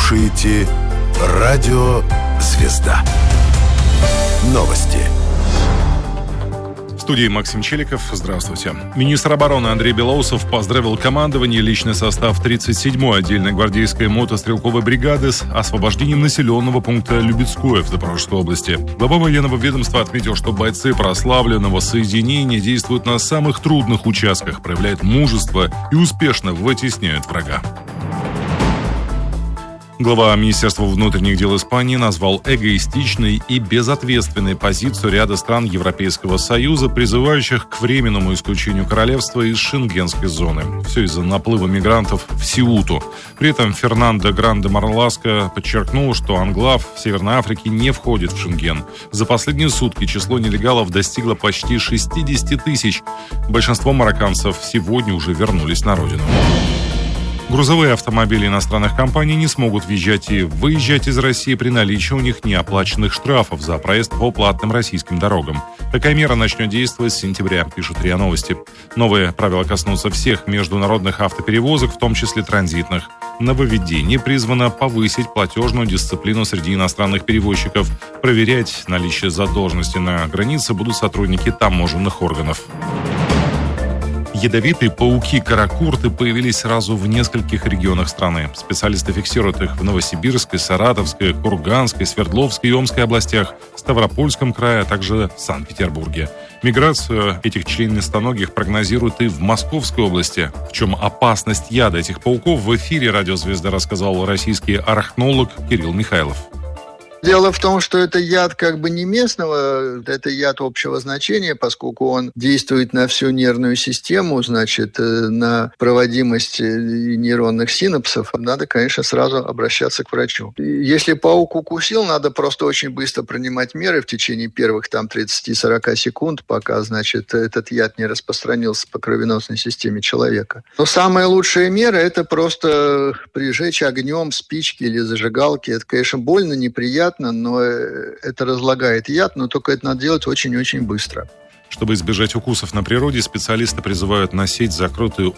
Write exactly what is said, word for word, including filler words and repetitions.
слушаете Радио «Звезда». Новости. В студии Максим Челиков. Здравствуйте. Министр обороны Андрей Белоусов поздравил командование и личный состав тридцать седьмой отдельной гвардейской мотострелковой бригады с освобождением населенного пункта Любецкое в Запорожской области. Глава военного ведомства отметил, что бойцы прославленного соединения действуют на самых трудных участках, проявляют мужество и успешно вытесняют врага. Глава Министерства внутренних дел Испании назвал эгоистичной и безответственной позицию ряда стран Европейского Союза, призывающих к временному исключению королевства из шенгенской зоны. Все из-за наплыва мигрантов в Сеуту. При этом Фернандо Гранде-Марласко подчеркнул, что анклав в Северной Африке не входит в Шенген. За последние сутки число нелегалов достигло почти шестьдесят тысяч. Большинство марокканцев сегодня уже вернулись на родину. Грузовые автомобили иностранных компаний не смогут въезжать и выезжать из России при наличии у них неоплаченных штрафов за проезд по платным российским дорогам. Такая мера начнет действовать с сентября, пишут РИА Новости. Новые правила коснутся всех международных автоперевозок, в том числе транзитных. Нововведение призвано повысить платежную дисциплину среди иностранных перевозчиков. Проверять наличие задолженности на границе будут сотрудники таможенных органов. Ядовитые пауки-каракурты появились сразу в нескольких регионах страны. Специалисты фиксируют их в Новосибирской, Саратовской, Курганской, Свердловской и Омской областях, Ставропольском крае, а также в Санкт-Петербурге. Миграцию этих членистоногих прогнозируют и в Московской области. В чем опасность яда этих пауков, в эфире «Радио Звезда» рассказал российский арахнолог Кирилл Михайлов. Дело в том, что это яд как бы не местного, это яд общего значения, поскольку он действует на всю нервную систему, значит, на проводимость нейронных синапсов. Надо, конечно, сразу обращаться к врачу. Если паук укусил, надо просто очень быстро принимать меры в течение первых там тридцать-сорок секунд, пока, значит, этот яд не распространился по кровеносной системе человека. Но самая лучшая мера – это просто прижечь огнем спички или зажигалки. Это, конечно, больно, неприятно, но это разлагает яд, но только это надо делать очень-очень быстро. Чтобы избежать укусов на природе, специалисты призывают носить закрытую